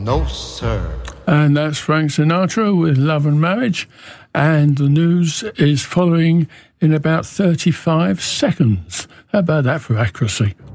no, sir. And that's Frank Sinatra with Love and Marriage. And the news is following in about 35 seconds. How about that for accuracy?